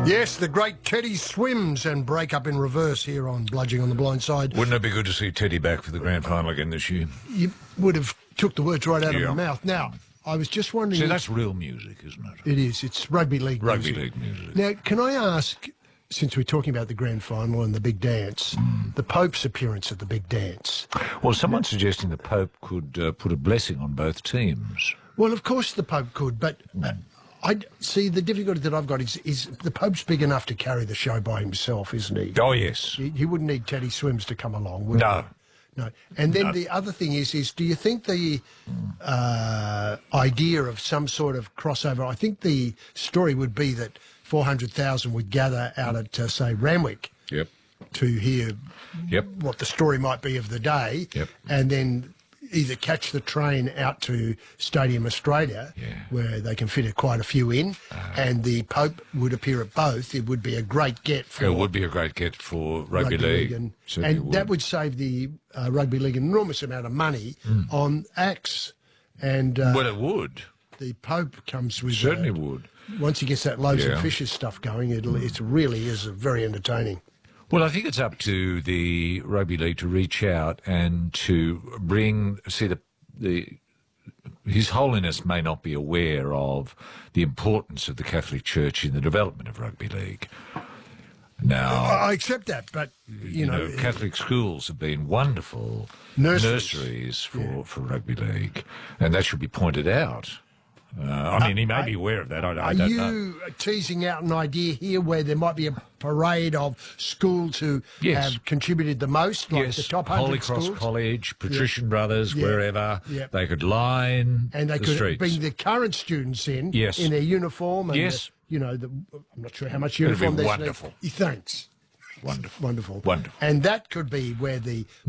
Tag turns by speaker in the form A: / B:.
A: Yes, the great Teddy Swims and break up in reverse here on Bludging on the Blind Side.
B: Wouldn't it be good to see Teddy back for the grand final again this year?
A: You would have took the words right out of my mouth. Now, I was just wondering...
B: See, that's real music, isn't it?
A: It is. It's rugby league music.
B: Rugby league music.
A: Now, can I ask, since we're talking about the grand final and the big dance, the Pope's appearance at the big dance?
B: Well, someone's suggesting the Pope could put a blessing on both teams.
A: Well, of course the Pope could, but... I see the difficulty that I've got is the Pope's big enough to carry the show by himself, isn't he?
B: Oh, yes.
A: He wouldn't need Teddy Swims to come along, would he? No. And then the other thing is do you think the idea of some sort of crossover, I think the story would be that 400,000 would gather out at, say, Randwick to hear what the story might be of the day, and then either catch the train out to Stadium Australia, where they can fit quite a few in, and the Pope would appear at both. It would be a great get for...
B: It would be a great get for rugby league.
A: And that would save the rugby league an enormous amount of money on acts. And
B: well, it would.
A: The Pope comes with...
B: Certainly would.
A: Once he gets that loaves and fishes stuff going, it really is very entertaining.
B: Well, I think it's up to the rugby league to reach out and to His Holiness may not be aware of the importance of the Catholic Church in the development of rugby league. Now,
A: I accept that, but you know,
B: Catholic schools have been wonderful nurseries for rugby league, and that should be pointed out. I mean, he may be aware of that. I don't know. Are you
A: teasing out an idea here where there might be a parade of schools who have contributed the most, like the top 100
B: Holy Cross
A: schools?
B: College, Patrician Brothers, wherever. They could line
A: and they
B: the
A: could
B: streets.
A: bring the current students in their uniform. And I'm not sure how much uniform
B: It'd be
A: there's.
B: wonderful.
A: Thanks.
B: Wonderful.
A: Wonderful.
B: Wonderful.
A: And that could be where the